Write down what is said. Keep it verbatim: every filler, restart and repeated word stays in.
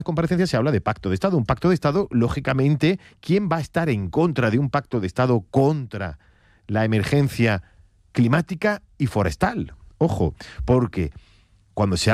comparecencia se habla de pacto de Estado. Un pacto de Estado, lógicamente, ¿quién va a estar en contra de un pacto de Estado contra la emergencia climática y forestal? Ojo, porque cuando se